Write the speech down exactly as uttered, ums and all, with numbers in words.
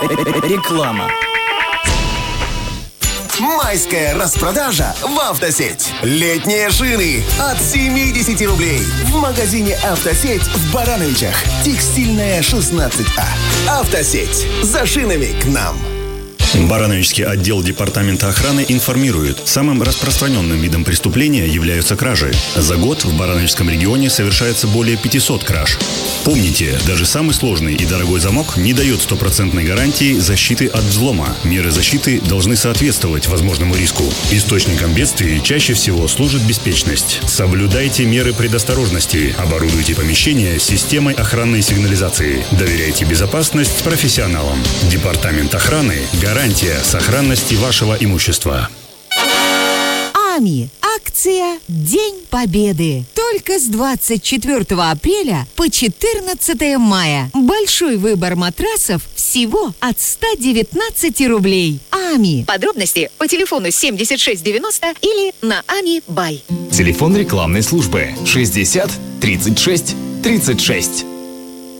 Реклама. Майская распродажа в «Автосеть». Летние шины от семьдесят рублей. В магазине «Автосеть» в Барановичах. Текстильная, шестнадцать А. «Автосеть». За шинами к нам. Барановичский отдел департамента охраны информирует, самым распространенным видом преступления являются кражи. За год в Барановичском регионе совершается более пятисот краж. Помните, даже самый сложный и дорогой замок не дает стопроцентной гарантии защиты от взлома. Меры защиты должны соответствовать возможному риску. Источником бедствий чаще всего служит беспечность. Соблюдайте меры предосторожности. Оборудуйте помещение системой охранной сигнализации. Доверяйте безопасность профессионалам. Департамент охраны – гарантия сохранности вашего имущества. АМИ. Акция «День Победы». Только с двадцать четвёртого апреля по четырнадцатое мая. Большой выбор матрасов всего от ста девятнадцати рублей. АМИ. Подробности по телефону семьдесят шесть девяносто или на АМИ Бай. Телефон рекламной службы шестьдесят тридцать шесть тридцать шесть.